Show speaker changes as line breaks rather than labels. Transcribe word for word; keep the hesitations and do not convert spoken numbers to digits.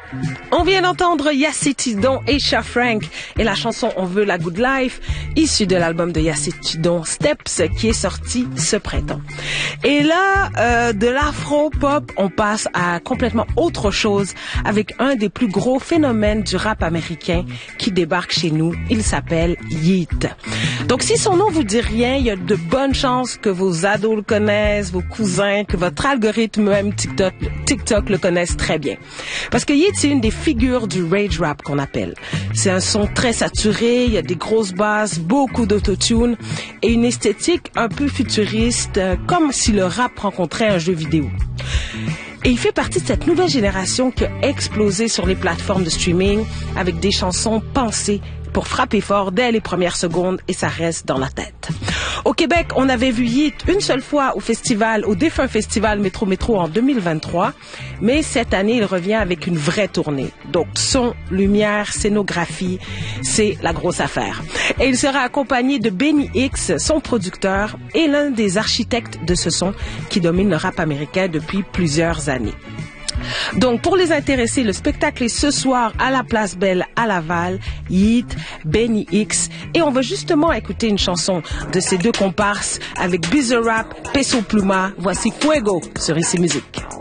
On vient d'entendre Yacine Tidon et Cha Frank et la chanson On veut la good life, issue de l'album de Yacine Tidon Steps qui est sorti ce printemps. Et là, euh, de l'afro-pop, on passe à complètement autre chose avec un des plus gros phénomènes du rap américain qui débarque chez nous. Il s'appelle Yeat. Donc si son nom vous dit rien, il y a de bonnes chances que vos ados le connaissent, vos cousins, que votre algorithme, même TikTok, TikTok le connaissent très bien. Parce que Yeat, c'est une des figures du rage rap qu'on appelle. C'est un son très saturé, il y a des grosses basses, beaucoup d'autotune et une esthétique un peu futuriste, euh, comme si le rap rencontrait un jeu vidéo. Et il fait partie de cette nouvelle génération qui a explosé sur les plateformes de streaming avec des chansons pensées pour frapper fort dès les premières secondes et ça reste dans la tête. Au Québec, on avait vu Yeat une seule fois au festival, au défunt festival Métro Métro en deux mille vingt-trois, mais cette année, il revient avec une vraie tournée. Donc, son, lumière, scénographie, c'est la grosse affaire. Et il sera accompagné de Benny X, son producteur, et l'un des architectes de ce son qui domine le rap américain depuis plusieurs années. Donc, pour les intéressés, le spectacle est ce soir à la Place Belle à Laval, Yeat, Benny X, et on va justement écouter une chanson de ces deux comparses avec Bizarrap, Peso Pluma. Voici Fuego sur Ici Musique.